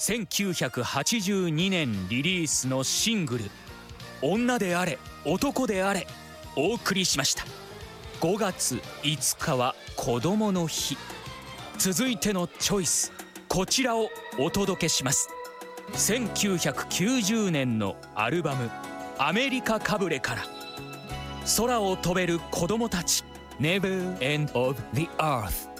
1982年リリースのシングル「女であれ男であれ」お送りしました。5月5日は子どもの日。続いてのチョイス、こちらをお届けします。1990年のアルバム「アメリカかぶれ」から「空を飛べる子供たち Never End of the Earth」。